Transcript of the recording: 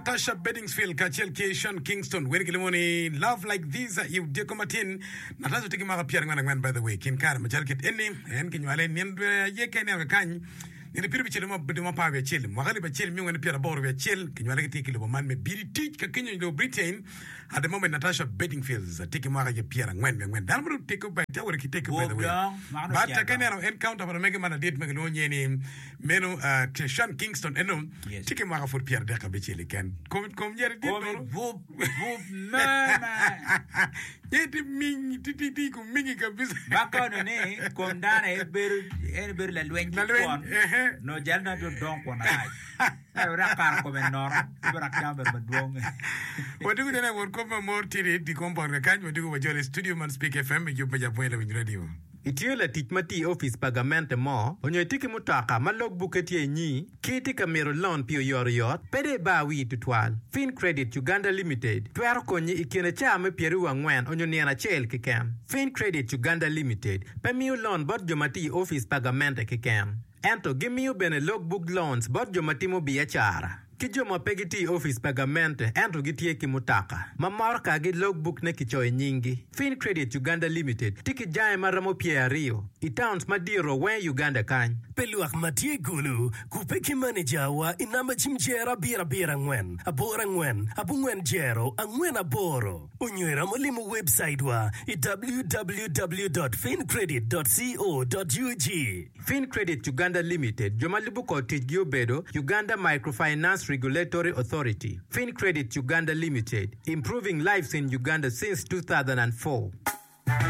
Tasha Bedingfield, Kachel K. Sean Kingston, Winkilimoni, Love Like This, you Decomatin, Natazo taking my appearing by the way, Kin Kar, Majalkit Eni, and Can you Yekan Kany? In the period of Bedumapa, chill, Mahali chill, you and appear aboard of a chill, can you take a man may be teach, continue Britain. At the moment, Natasha Bedingfield is taking my appear and when that would take up by Tower, take by the way. But I can encounter for a mega man, I did Magaloni name, Meno, Sean Kingston, and taking my for Pierre Deca Bichili can come here. Get me, Titi, Mingy, back on a name, come down a better no jalna do don ko na rakar ko ben nor rak jamber badwong wadu dena wor ko more tiri di compound kan wadu ko jole studio man speak fm yo pa japoela win radio Itiola titmati office pagamente mo onyo tiki mutaka malog buketi nyi kiti kamero loan pio yoriot pede ba wi tutwal Fin Credit Uganda Limited twero konyi ikene chame pieru angwen onyo niana chel kikem Fin Credit Uganda Limited pemio loan bot jomati office pagamente kikem Ento gimiu bene logbook loans bot jomatimo biachara Kijomo pegiti office pagamente ento gitie kimutaka. Mamorka gi logbook ne kichoy nyingi. Fin Credit Uganda Limited tiki jae maramo Rio. Itowns madiro wen Uganda kany. Peluak matie gulu kupeki manager wa inamba chimjera bira ngwen. Abora ngwen, abungwen jero angwen aboro. Unywera molimu website wa www.fincredit.co.ug. Fin Credit Uganda Limited jomalibu ko tijgio bedo Uganda Microfinance Regulatory Authority. Fin Credit Uganda Limited, improving lives in Uganda since 2004.